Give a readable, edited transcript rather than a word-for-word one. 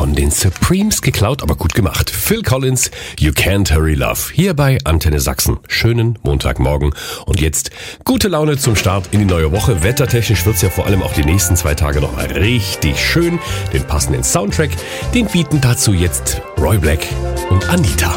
von den Supremes geklaut, aber gut gemacht. Phil Collins, You Can't Hurry Love, hier bei Antenne Sachsen. Schönen Montagmorgen und jetzt gute Laune zum Start in die neue Woche. Wettertechnisch wird's ja vor allem auch die nächsten 2 Tage noch mal richtig schön. Den passenden Soundtrack, den bieten dazu jetzt Roy Black und Anita.